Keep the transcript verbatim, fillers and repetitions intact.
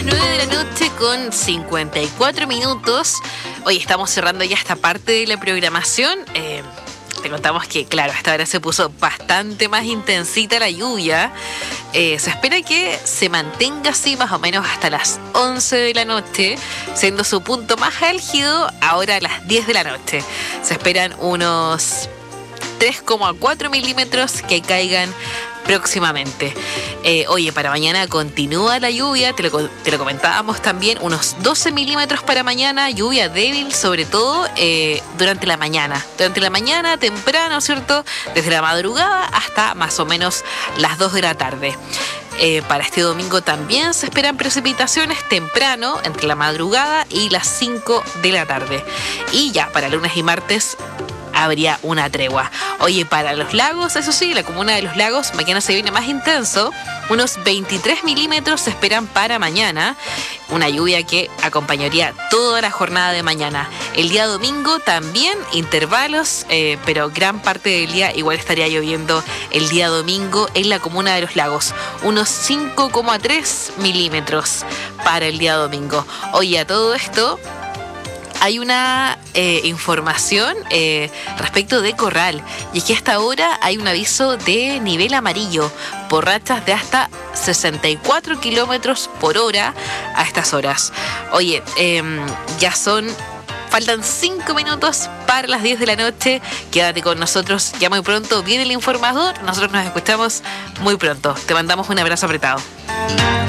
nueve de la noche con cincuenta y cuatro minutos. Hoy estamos cerrando ya esta parte de la programación. Eh, te contamos que, claro, a esta hora se puso bastante más intensita la lluvia. Eh, se espera que se mantenga así más o menos hasta las once de la noche, siendo su punto más álgido ahora a las diez de la noche. Se esperan unos tres coma cuatro milímetros que caigan próximamente. Eh, oye, para mañana continúa la lluvia, te lo, te lo comentábamos también, unos doce milímetros para mañana, lluvia débil, sobre todo eh, durante la mañana. Durante la mañana, temprano, ¿cierto? Desde la madrugada hasta más o menos las dos de la tarde. Eh, para este domingo también se esperan precipitaciones temprano, entre la madrugada y las cinco de la tarde. Y ya para lunes y martes habría una tregua. Oye, para los lagos, eso sí, la comuna de Los Lagos, mañana se viene más intenso. Unos veintitrés milímetros se esperan para mañana. Una lluvia que acompañaría toda la jornada de mañana. El día domingo también intervalos, eh, pero gran parte del día igual estaría lloviendo el día domingo en la comuna de Los Lagos. Unos cinco coma tres milímetros para el día domingo. Oye, a todo esto hay una eh, información eh, respecto de Corral, y es que hasta ahora hay un aviso de nivel amarillo por rachas de hasta sesenta y cuatro kilómetros por hora a estas horas. Oye, eh, ya son... Faltan cinco minutos para las diez de la noche. Quédate con nosotros, ya muy pronto viene el informador. Nosotros nos escuchamos muy pronto. Te mandamos un abrazo apretado.